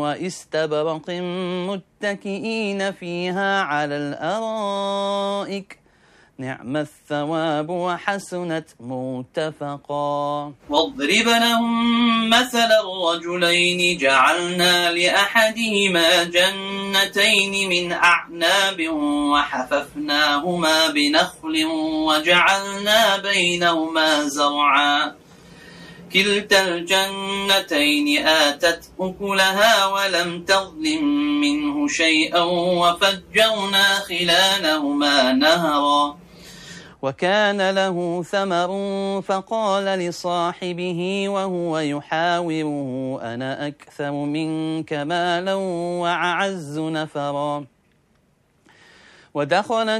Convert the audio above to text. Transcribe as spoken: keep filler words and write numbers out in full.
واستبرق متكئين فيها على الأرائك نعم الثواب وحسنت مرتفقا. واضرب لهم مثل الرجلين جعلنا لأحدهما جنتين من أعناب وحففناهما بنخل وجعلنا بينهما زرعا كلتا الجنتين آتت أكلها ولم تظلم منه شيئا وفجرنا خلالهما نهرا. وكان له ثمر فقال لصاحبه وهو يحاوره أنا أكثر منك مالا وأعز نفرا. ودخل